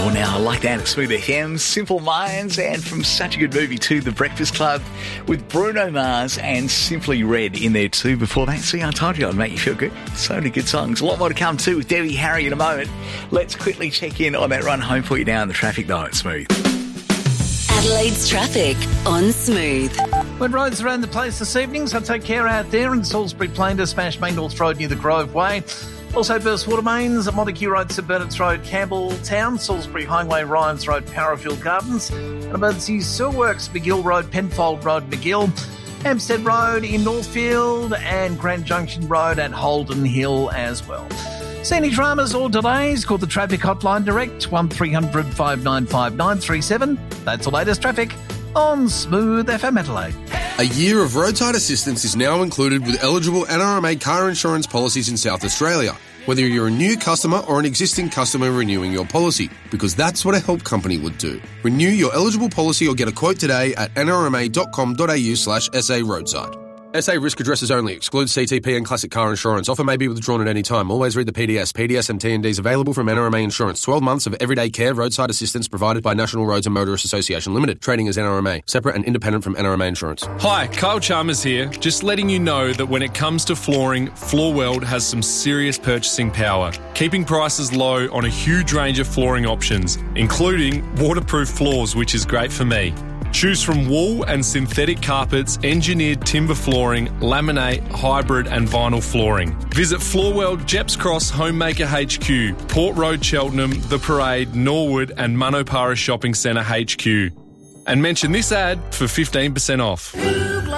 Well, now, like that at Smooth FM, Simple Minds, and from such a good movie too, The Breakfast Club, with Bruno Mars and Simply Red in there too before that. See, I told you I'd make you feel good. So many good songs. A lot more to come too with Debbie Harry in a moment. Let's quickly check in on that run home for you now in the traffic though at Smooth. Adelaide's traffic on Smooth. Wet roads around the place this evening, so take care out there in Salisbury Plain to Smash Main North Road near the Grove Way. Also burst water mains at Montague Road, St Bernard's Road, Campbelltown, Salisbury Highway, Ryans Road, Parafield Gardens, and emergency sewer works, McGill Road, Penfold Road, McGill, Hampstead Road in Northfield, and Grand Junction Road at Holden Hill as well. See any dramas or delays? Call the traffic hotline direct, 1300 595 937. That's the latest traffic on Smooth FM Adelaide. A year of roadside assistance is now included with eligible NRMA car insurance policies in South Australia, whether you're a new customer or an existing customer renewing your policy, because that's what a help company would do. Renew your eligible policy or get a quote today at nrma.com.au/SA roadside. SA risk addresses only. Excludes CTP and classic car insurance. Offer may be withdrawn at any time. Always read the PDS. PDS and T&Ds available from NRMA Insurance. 12 months of everyday care roadside assistance provided by National Roads and Motorists Association Limited. Trading as NRMA. Separate and independent from NRMA Insurance. Hi, Kyle Chalmers here. Just letting you know that when it comes to flooring, Floorworld has some serious purchasing power, keeping prices low on a huge range of flooring options, including waterproof floors, which is great for me. Choose from wool and synthetic carpets, engineered timber flooring, laminate, hybrid and vinyl flooring. Visit Floorworld, Jeps Cross, Homemaker HQ, Port Road, Cheltenham, The Parade, Norwood and Manopara Shopping Centre HQ. And mention this ad for 15% off.